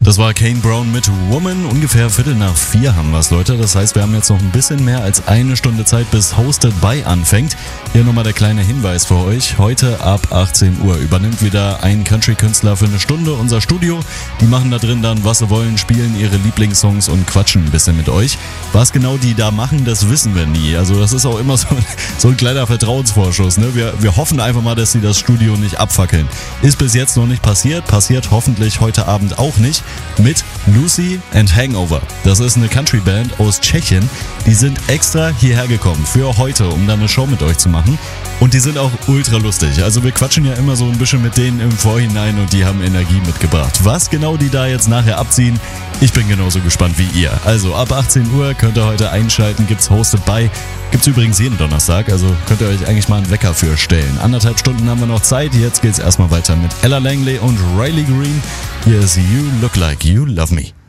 Das war Kane Brown mit Woman. Ungefähr 3:45 haben wir es, Leute. Das heißt, wir haben jetzt noch ein bisschen mehr als eine Stunde Zeit, bis Hosted by anfängt. Hier nochmal der kleine Hinweis für euch. Heute ab 18 Uhr übernimmt wieder ein Country-Künstler für eine Stunde unser Studio. Die machen da drin dann, was sie wollen, spielen ihre Lieblingssongs und quatschen ein bisschen mit euch. Was genau die da machen, das wissen wir nie. Also das ist auch immer so ein kleiner Vertrauensvorschuss. Ne? Wir hoffen einfach mal, dass sie das Studio nicht abfackeln. Ist bis jetzt noch nicht passiert hoffentlich heute Abend auch nicht. Mit Lucy and Hangover. Das ist eine Country-Band aus Tschechien. Die sind extra hierher gekommen für heute, um dann eine Show mit euch zu machen. Und die sind auch ultra lustig. Also wir quatschen ja immer so ein bisschen mit denen im Vorhinein und die haben Energie mitgebracht. Was genau die da jetzt nachher abziehen, ich bin genauso gespannt wie ihr. Also ab 18 Uhr könnt ihr heute einschalten, gibt's Hosted by. Gibt's übrigens jeden Donnerstag, also könnt ihr euch eigentlich mal einen Wecker für stellen. 1,5 Stunden haben wir noch Zeit, jetzt geht's erstmal weiter mit Ella Langley und Riley Green. Hier ist You Look Like You Love Me.